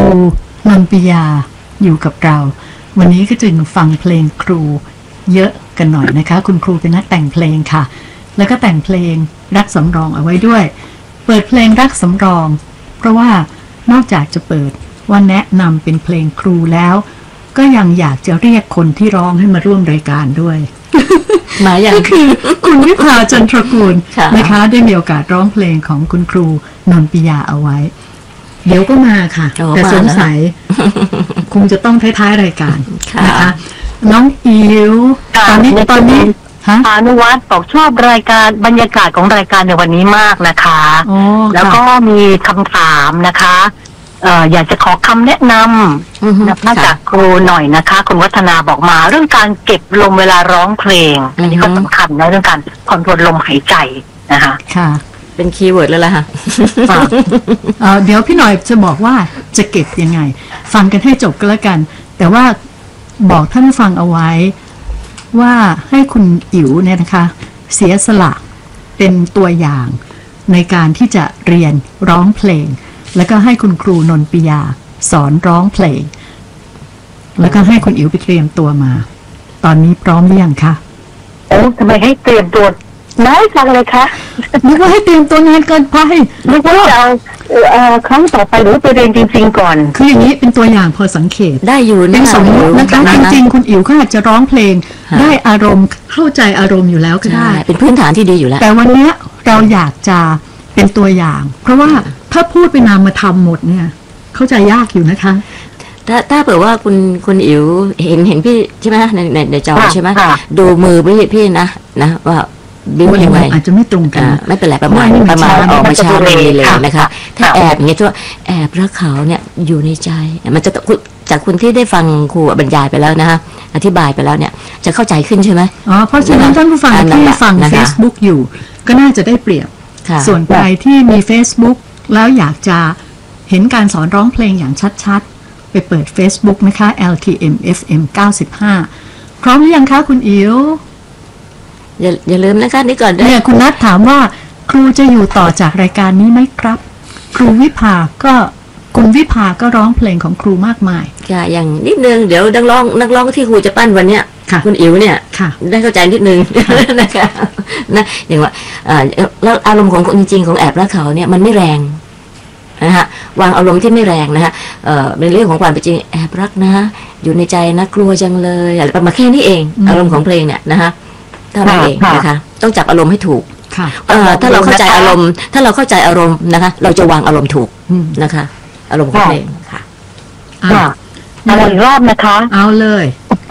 นนปิยาอยู่กับเราวันนี้ก็จึงฟังเพลงครูเยอะกันหน่อยนะคะคุณครูเป็นนักแต่งเพลงค่ะแล้วก็แต่งเพลงรักสำรองเอาไว้ด้วยเปิดเพลงรักสำรองเพราะว่านอกจากจะเปิดว่าแนะนำเป็นเพลงครูแล้วก็ยังอยากจะเรียกคนที่ร้องให้มาร่วมรายการด้วยหมายอย่างก็คือคุณวิภาจันทรกูลนะคะได้มีโอกาสร้องเพลงของคุณครูนนปิยาเอาไว้เดี๋ยวก็มาค่ะแต่สงสัยคงจะต้องท้ายๆรายการนะคะน้องอิ๋วตอนนี้อนุวัฒน์บอกชอบรายการบรรยากาศของรายการในวันนี้มากนะคะแล้วก็มีคำถามนะคะอยากจะขอคำแนะนำจากครูหน่อยนะคะคุณวัฒนาบอกมาเรื่องการเก็บลมเวลาร้องเพลงอันนี้ก็สำคัญนะเรื่องการคอนโทรลลมหายใจนะคะค่ะเป็นคีย์เวิร์ดแล้วล่ะค่ะเดี๋ยวพี่หน่อยจะบอกว่าจะเก็บยังไงฟังกันให้จบก็แล้วกันแต่ว่าบอกท่านฟังเอาไว้ว่าให้คุณอิ๋วเนี่ยนะคะเสียสละเป็นตัวอย่างในการที่จะเรียนร้องเพลงแล้วก็ให้คุณครูนนปิยาสอนร้องเพลงแล้วก็ให้คุณอิ๋วไปเตรียมตัวมาตอนนี้พร้อมหรือยังคะโอ้ทำไมให้เตรียมตัวน้อยจังเลยคะนึกว่าให้เตรียมตัวนานเกินไปนึกว่าจะครั้งต่อไปหรือไปเรียนจริงๆก่อนคืออย่างนี้เป็นตัวอย่างพอสังเกตได้อยู่เป็นสมมตินะคะจริงๆคุณอิ๋วเขาอาจจะร้องเพลงได้อารมณ์เข้าใจอารมณ์อยู่แล้วก็ได้เป็นพื้นฐานที่ดีอยู่แล้วแต่วันนี้เราอยากจะเป็นตัวอย่างเพราะว่าถ้าพูดไปนามธรรมหมดเนี่ยเข้าใจยากอยู่นะคะถ้าเผื่อว่าคุณอิ๋วเห็นพี่ใช่ไหมในจอใช่ไหมดูมือพี่นะว่าบิ้วยังไงอาจจะไม่ตรงกันไม่เป็นไรประมาณออกมาช้าเลยนะคะถ้าแอบอย่างเงี้ยว่าแอบรักเขาเนี่ยอยู่ในใจมันจะจากคุณที่ได้ฟังครูบรรยายไปแล้วนะคะอธิบายไปแล้วเนี่ยจะเข้าใจขึ้นใช่ไหมเพราะฉะนั้นท่านผู้ฟังที่ฟัง Facebook อยู่ก็น่าจะได้เปรียบส่วนใครที่มี Facebook แล้วอยากจะเห็นการสอนร้องเพลงอย่างชัดๆไปเปิด Facebook นะคะ LTM FM 95พร้อมหรือยังคะคุณอิ๋วอย่าลืมนะคะนี่ก่อนเนี่ยคุณนัทถามว่าครูจะอยู่ต่อจากรายการนี้ไหมครับครูวิภาก็คุณวิภาก็ร้องเพลงของครูมากมายค่ะอย่างนิดนึงเดี๋ยวนักร้องที่ครูจะปั้นวันเนี้ยคุณอิ๋วเนี่ยได้เข้าใจนิดนึงนะคะนะอย่างว่าแล้วอารมณ์ของจริงๆของแอบรักเขาเนี่ยมันไม่แรงนะฮะวางอารมณ์ที่ไม่แรงนะฮะเป็นเรื่องของความเป็นจริงแอบรักนะอยู่ในใจนะกลัวจังเลยอะไรประมาณแค่นี้เองอารมณ์ของเพลงเนี่ยนะคะเท่านั้นเองนะคะต้องจับอารมณ์ให้ถูกถ้าเราเข้าใจอารมณ์นะคะเราจะวางอารมณ์ถูกนะคะอารมณ์ของเพลงค่ะเอาอีกรอบนะคะเอาเลย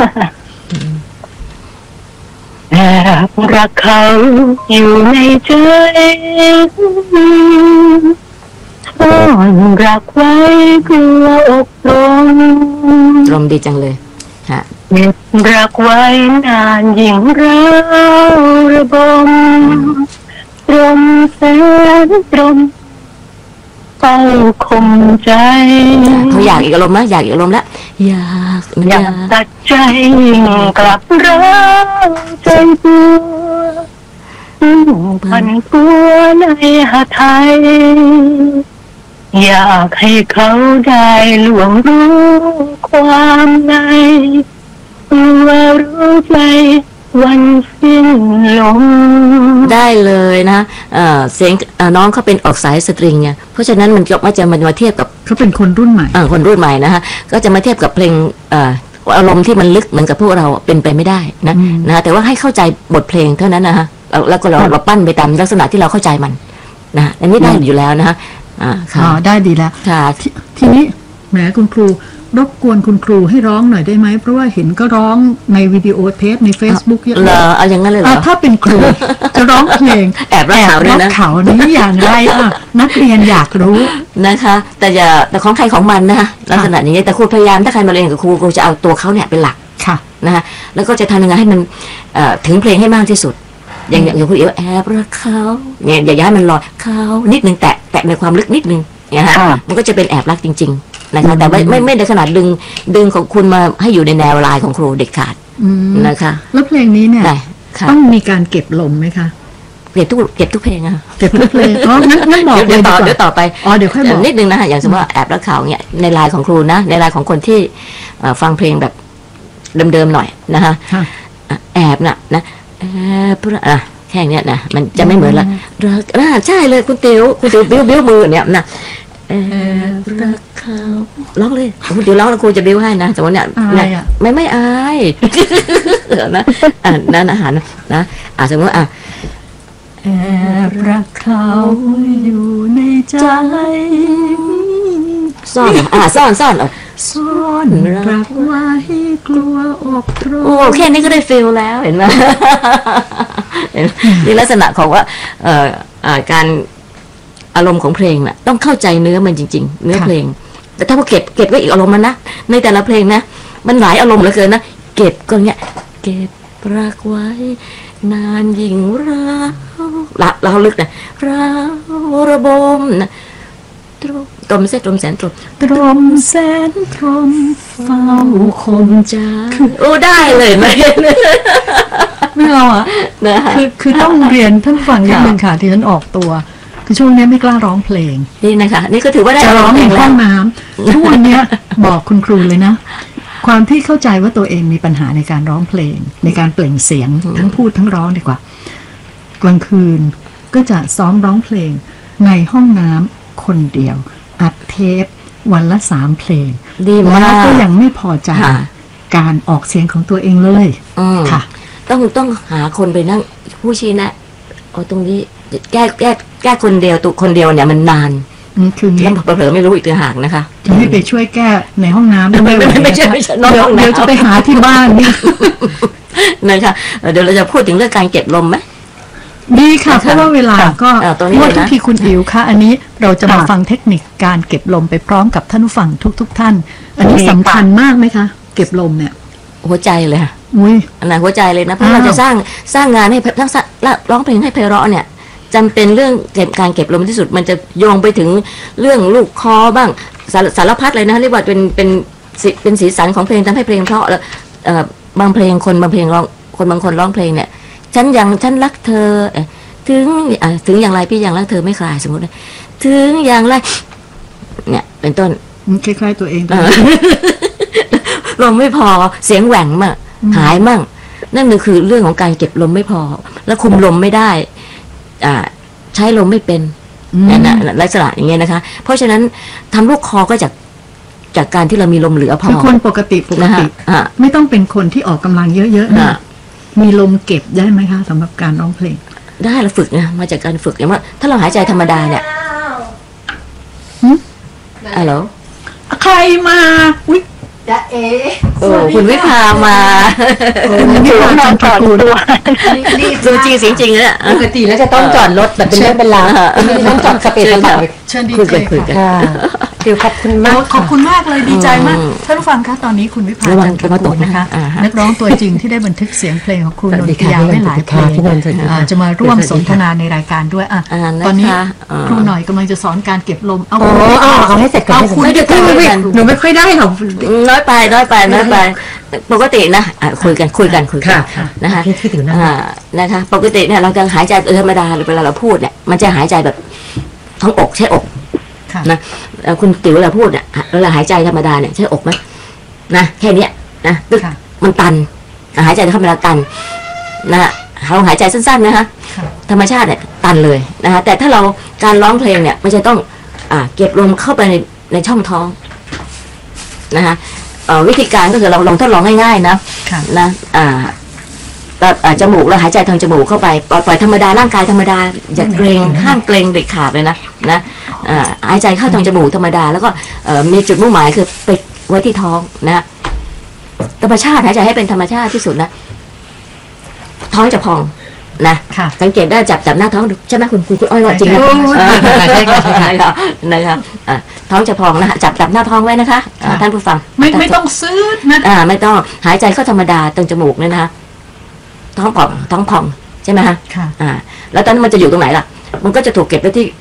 แอบรักเขาอยู่ในใจซ่อนรักไว้กลัวอกตรมดีจังเลยค่ะรักไว้นานยิ่งเราระบมตรมแสนตรมเป้าคมใจเขาอยากอีกอารมณ์นะอยากอีกอารมณ์แล้วอยากตัดใจกลับรักใจตัวพันกัวในหาไทยอยากให้เขาได้หลวงรู้ความในว่ารู้ใจวันสิ้นลมได้เลยนะเสียงน้องเขาเป็นออกสายสตริงเนี่ยเพราะฉะนั้นมันจะมาเทียบกับเขาเป็นคนรุ่นใหม่คนรุ่นใหม่นะคะก็จะมาเทียบกับเพลงอารมณ์ที่มันลึกเหมือนกับพวกเราเป็นไปไม่ได้นะแต่ว่าให้เข้าใจบทเพลงเท่านั้นนะคะแล้วก็เราปั้นไปตามลักษณะที่เราเข้าใจมันนะอันนี้ได้อยู่แล้วนะคะได้ดีแล้วทีนี้แหมคุณครูรบกวนคุณครูให้ร้องหน่อยได้ไหมเพราะว่าเห็นก็ร้องในวิดีโอเทปใน Facebook เยอะเลยเอาอย่างนั้นเลยเหรอถ้าเป็นครูจะร้องเพลงแอบรักเขานี้อย่างไรนักเรียนอยากรู้นะคะแต่ของใครของมันนะคะลักษณะนี้แต่ครูพยายามถ้าใครมาเรียนกับครูจะเอาตัวเขาเนี่ยเป็นหลักค่ะนะคะแล้วก็จะทำยังไงให้มันถึงเพลงให้มากที่สุดอย่างคุณเอ๋แอบรักเขาเนี่ยอย่าย้ายมันลอยเขานิดนึงแตะในความลึกนิดนึงเนี่ยฮะมันก็จะเป็นแอบรักจริงๆนะคะแต่ไม่ได้ขนาดดึงของคุณมาให้อยู่ในแนวลายของครูเด็กขาดนะคะแล้วเพลงนี้เนี่ยต้องมีการเก็บลมไหมคะเก็บทุกเพลงอะเก็บทุกเพลงอ๋องั้นบอกเดี๋ยวต่อไปอ๋อเดี๋ยวค่อยบอกนิดนึงนะอย่างสมมติว่าแอบรักเขาเนี่ยในไลน์ของครูนะในไลน์ของคนที่ฟังเพลงแบบเดิมๆหน่อยนะคะแอบนะแอบแค่นี้นะมันจะไม่เหมือนละรักใช่เลยคุณติ๋วบิ้วมือเนี่ยนะแอบรักเขาร้องเลยคุณติ๋วร้องแล้วครูจะบิ้วให้นะสมมติเนี่ยไม่อายนะนั่นอาหารนะสมมติแอบรักเขาอยู่ในใจซ่อนรักไว้กลัวอกตรมโอ้แค่นี้ก็ได้ฟีลแล้วเห็นไหมนี่ลักษณะของว่าการอารมณ์ของเพลงน่ะต้องเข้าใจเนื้อมันจริงๆเนื้อเพลงแต่ถ้าว่าเก็บไว้อีกอารมณ์มันนะในแต่ละเพลงนะมันหลายอารมณ์เหลือเกินนะเก็บก็เนี้ยเก็บรักไว้นานยิ่งเราลึกนะเราระบมนะตรมแสนตรมแสนตรมเฝ้าคมใจโอ้ได้เลยไหมไม่เอาอ่ะคือต้องเรียนท่านฟังนิดนึงค่ะที่ฉันออกตัวคือช่วงนี้ไม่กล้าร้องเพลงนี่นะคะนี่ก็ถือว่าได้จะร้องในห้องน้ำทุกวันนี้บอกคุณครูเลยนะความที่เข้าใจว่าตัวเองมีปัญหาในการร้องเพลงในการเปล่งเสียงทั้งพูดทั้งร้องดีกว่ากลางคืนก็จะซ้อมร้องเพลงในห้องน้ำคนเดียวอัดเทปวันละ3 เพลงแล้วก็ยังไม่พอใจการออกเสียงของตัวเองเลยค่ะต้องหาคนไปนั่งผู้ชี้แนะตรงนี้แก้คนเดียวตัวคนเดียวเนี่ยมันนานคือแล้วเผลอไม่รู้อีกต่างหากนะคะไม่ไปช่วยแก้ในห้องน้ำไม่ใช่เดี๋ยวจะไปหาที่บ้านนี่นะคะเดี๋ยวเราจะพูดถึงเรื่องการเก็บลมไหมดีค่ะเพราะว่าเวลาก็ว่าทุกทีคุณอิ๋วค่ะอันนี้เราจะมาฟังเทคนิคการเก็บลมไปพร้อมกับท่านผู้ฟังทุกท่านอันนี้สำคัญมากไหมคะเก็บลมเนี่ยหัวใจเลยค่ะอันไหนหัวใจเลยนะเพราะเราจะสร้างงานให้ทั้งร้องเพลงให้ไพเราะเนี่ยจำเป็นเรื่องการเก็บลมที่สุดมันจะโยงไปถึงเรื่องลูกคอบ้างสารพัดเลยนะเรียกว่าเป็นสีสันของเพลงทำให้เพลงเพราะบางเพลงคนบางเพลงร้องคนบางคนร้องเพลงเนี่ยฉันรักเธอถึงอย่างไรพี่ยังรักเธอไม่คลายสมมติถึงอย่างไรเนี่ยเป็นต้นคล้ายๆตัวเองลมไม่พอเสียงแหว่งมั่งหายมั่งนั่นคือเรื่องของการเก็บลมไม่พอแล้วคุมลมไม่ได้ใช้ลมไม่เป็นนะลักษณะอย่างเงี้ยนะคะเพราะฉะนั้นทำลูกคอก็จากการที่เรามีลมเหลือพอคนปกติไม่ต้องเป็นคนที่ออกกำลังเยอะๆนะมีลมเก็บได้ไหมคะสำหรับการร้องเพลงได้เราฝึกนะมาจากการฝึกอย่างว่าถ้าเราหายใจธรรมดาเนี่ยฮัลโหลใครมาอุ้ยจะคุณวิภามาคุณวิภาจอดตัวดูจริงจริงเลยปกติแล้วจะต้องจอดรถแบบเป็นเรื่องเป็นราวต้องจอดสเปซสปาเชิญดีเจค่ะดิวขอบคุณมากขอบคุณมากเลยดีใจมากท่านผู้ฟังคะตอนนี้คุณวิภาจันทร์ตกนะคะนักร้องตัวจริงที่ได้บันทึกเสียงเพลงของครูนนทยาไว้หลายเพลงจะมาร่วมสนทนาในรายการด้วยตอนนี้ครูหน่อยกำลังจะสอนการเก็บลมเอาให้เสร็จก่อนคุณจะหนูไม่ค่อยได้หรอกน้อยไปปกตินะคุยกันนะคะนะคะปกติเนี่ยเราจะหายใจธรรมดาเวลาเราพูดเนี่ยมันจะหายใจแบบท้องอกใช่อกนะคุณติ๋วเราพูดเนี่ยเราหายใจธรรมดาเนี่ยใช่อกไหมนะแค่นี้นะตึกมันตันหายใจธรรมดาตันนะเราหายใจสั้นๆนะคะธรรมชาติเนี่ยตันเลยนะคะแต่ถ้าเราการร้องเพลงเนี่ยมันจะต้องเก็บลมเข้าไปในช่องท้องนะคะวิธีการก็คือเราลองทดลองง่ายๆนะจมูกเราหายใจทางจมูกเข้าไปปล่อยธรรมดาร่างกายธรรมดาอย่าเกรงห้ามเกรงเด็ดขาดเลยนะหายใจเข้าทางจมูกธรรมดาแล้วก็มีจุดมุ่งหมายคือไปไว้ที่ท้องนะธรรมชาติหายใจให้เป็นธรรมชาติที่สุดนะท้องจะพองนะสังเกตได้จับหน้าท้องใช่ไหมคุณอ้อยว่าจริงนะใช่ค่ะนะคะท้องจะพองนะจับหน้าท้องไว้นะคะท่านผู้ฟังไม่ต้องซื้อนะไม่ต้องหายใจเข้าธรรมดาตรงจมูกเนี่ยนะคะท้องพองใช่ไหมคะแล้วตอนนั้นมันจะอยู่ตรงไหนล่ะมันก็จะถูกเก็บไว้ที่